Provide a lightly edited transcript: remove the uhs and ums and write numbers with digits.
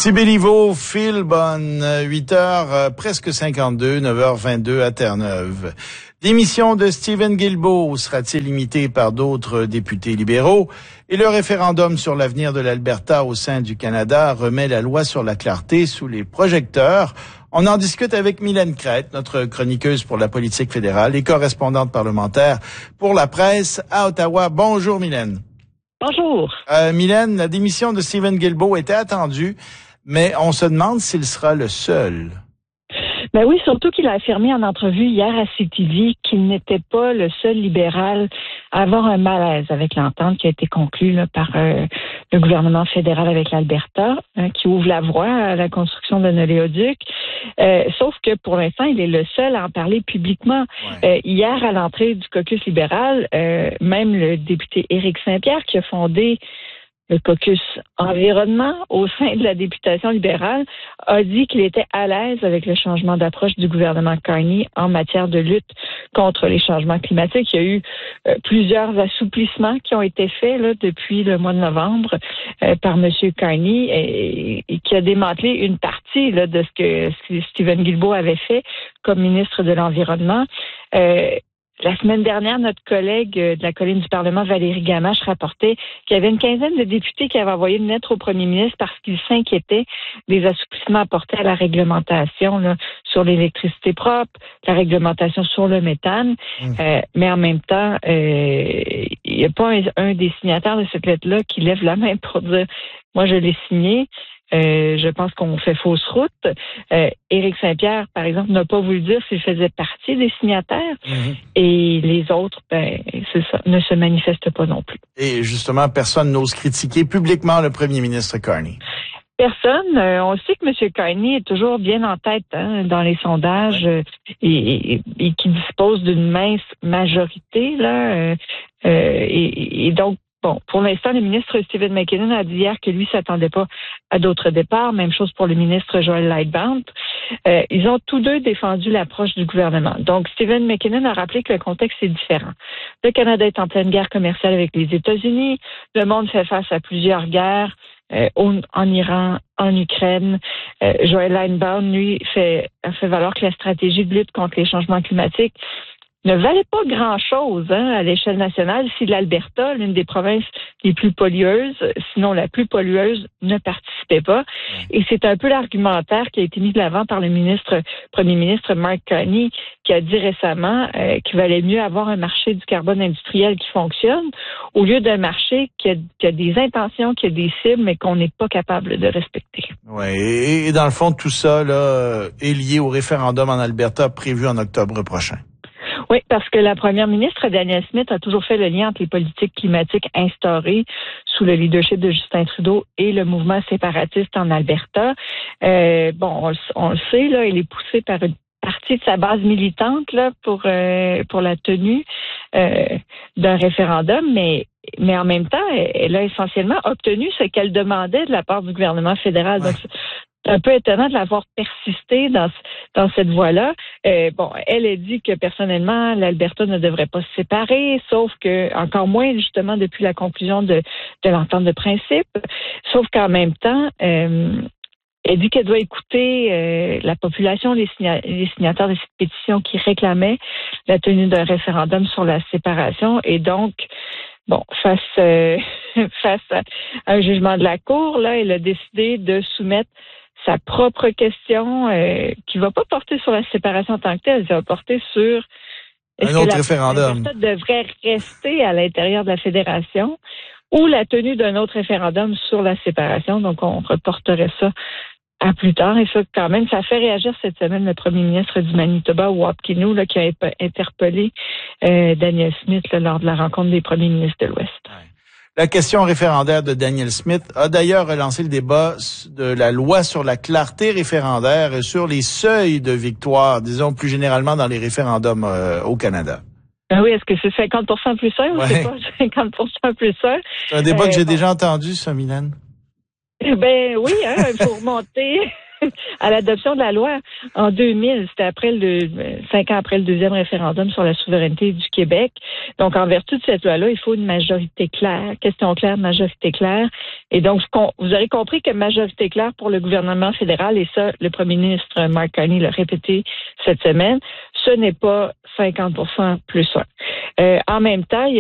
Ici Béliveau, Phil Bonne, 8h, presque 52, 9h22 à Terre-Neuve. Démission de Steven Guilbeault sera-t-il limité par d'autres députés libéraux? Et le référendum sur l'avenir de l'Alberta au sein du Canada remet la loi sur la clarté sous les projecteurs. On en discute avec Mylène Crête, notre chroniqueuse pour la politique fédérale et correspondante parlementaire pour la presse à Ottawa. Bonjour Mylène. Bonjour. Mylène, la démission de Steven Guilbeault était attendue, mais on se demande s'il sera le seul. Ben oui, surtout qu'il a affirmé en entrevue hier à CTV qu'il n'était pas le seul libéral à avoir un malaise avec l'entente qui a été conclue là, par le gouvernement fédéral avec l'Alberta, qui ouvre la voie à la construction d'un oléoduc. Sauf que pour l'instant, il est le seul à en parler publiquement. Ouais. Hier, à l'entrée du caucus libéral, même le député Éric Saint-Pierre, qui a fondé le caucus environnement au sein de la députation libérale, a dit qu'il était à l'aise avec le changement d'approche du gouvernement Carney en matière de lutte contre les changements climatiques. Il y a eu plusieurs assouplissements qui ont été faits là, depuis le mois de novembre par M. Carney et qui a démantelé une partie là, de ce que Steven Guilbeault avait fait comme ministre de l'Environnement. La semaine dernière, notre collègue de la colline du Parlement, Valérie Gamache, rapportait qu'il y avait une quinzaine de députés qui avaient envoyé une lettre au premier ministre parce qu'ils s'inquiétaient des assouplissements apportés à la réglementation là, sur l'électricité propre, la réglementation sur le méthane. Mais en même temps, il n'y a pas un des signataires de cette lettre-là qui lève la main pour dire « moi, je l'ai signé ». Je pense qu'on fait fausse route. Éric Saint-Pierre, par exemple, n'a pas voulu dire s'il faisait partie des signataires. Et les autres, c'est ça, ne se manifestent pas non plus. Et justement, personne n'ose critiquer publiquement le premier ministre Carney. Personne. On sait que M. Carney est toujours bien en tête dans les sondages et qui dispose d'une mince majorité là. Et donc, bon, pour l'instant, le ministre Stephen McKinnon a dit hier que lui s'attendait pas à d'autres départs. Même chose pour le ministre Joel Lightbound. Ils ont tous deux défendu l'approche du gouvernement. Donc, Stephen McKinnon a rappelé que le contexte est différent. Le Canada est en pleine guerre commerciale avec les États-Unis. Le monde fait face à plusieurs guerres en Iran, en Ukraine. Joel Lightbound, lui, a fait valoir que la stratégie de lutte contre les changements climatiques ne valait pas grand-chose à l'échelle nationale si l'Alberta, l'une des provinces les plus pollueuses, sinon la plus pollueuse, ne participait pas. Et c'est un peu l'argumentaire qui a été mis de l'avant par le premier ministre Mark Carney, qui a dit récemment qu'il valait mieux avoir un marché du carbone industriel qui fonctionne au lieu d'un marché qui a des intentions, qui a des cibles, mais qu'on n'est pas capable de respecter. Oui, et dans le fond, tout ça là, est lié au référendum en Alberta prévu en octobre prochain. Oui, parce que la première ministre, Danielle Smith, a toujours fait le lien entre les politiques climatiques instaurées sous le leadership de Justin Trudeau et le mouvement séparatiste en Alberta. On le sait, là, elle est poussée par une partie de sa base militante là, pour la tenue d'un référendum, mais en même temps, elle a essentiellement obtenu ce qu'elle demandait de la part du gouvernement fédéral. Ouais. Donc, c'est un peu étonnant de l'avoir persisté dans cette voie-là. Elle a dit que personnellement, l'Alberta ne devrait pas se séparer, sauf que, encore moins justement depuis la conclusion de l'entente de principe, sauf qu'en même temps, elle dit qu'elle doit écouter la population, les signataires de cette pétition qui réclamaient la tenue d'un référendum sur la séparation. Et donc, face à un jugement de la Cour, là, elle a décidé de soumettre sa propre question qui va pas porter sur la séparation en tant que telle, elle va porter sur un autre référendum. L'Alberta devrait rester à l'intérieur de la fédération ou la tenue d'un autre référendum sur la séparation. Donc, on reporterait ça à plus tard. Et ça, quand même, ça fait réagir cette semaine le premier ministre du Manitoba, Wap Kinew, là, qui a interpellé Danielle Smith là, lors de la rencontre des premiers ministres de l'Ouest. Ouais. La question référendaire de Danielle Smith a d'ailleurs relancé le débat de la loi sur la clarté référendaire et sur les seuils de victoire, disons plus généralement dans les référendums au Canada. Oui, est-ce que c'est 50% plus un ou c'est pas 50% plus un? C'est un débat que j'ai déjà entendu, ça, Mylène. Oui, il faut remonter à l'adoption de la loi en 2000. C'était 5 ans après le deuxième référendum sur la souveraineté du Québec. Donc, en vertu de cette loi-là, il faut une majorité claire, question claire, majorité claire. Et donc, vous aurez compris que majorité claire pour le gouvernement fédéral, et ça, le premier ministre Mark Carney l'a répété cette semaine, ce n'est pas 50% plus 1. En même temps,